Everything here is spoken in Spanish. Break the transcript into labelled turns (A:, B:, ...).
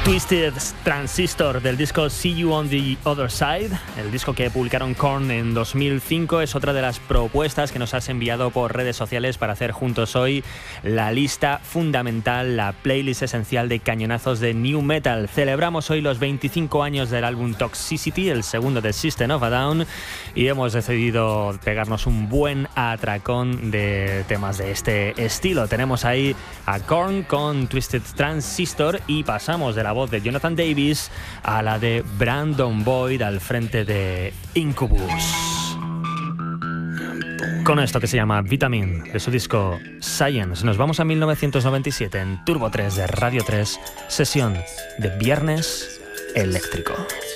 A: Twisted Transistor del disco See You on the Other Side, el disco que publicaron Korn en 2005, es otra de las propuestas que nos has enviado por redes sociales para hacer juntos hoy la lista fundamental, la playlist esencial de cañonazos de New Metal. Celebramos hoy los 25 años del álbum Toxicity, el segundo de System of a Down, y hemos decidido pegarnos un buen atracón de temas de este estilo. Tenemos ahí a Korn con Twisted Transistor y pasamos de la voz de Jonathan Davis a la de Brandon Boyd al frente de Incubus. Con esto que se llama Vitamin, de su disco Science, nos vamos a 1997 en Turbo 3 de Radio 3, sesión de Viernes Eléctrico.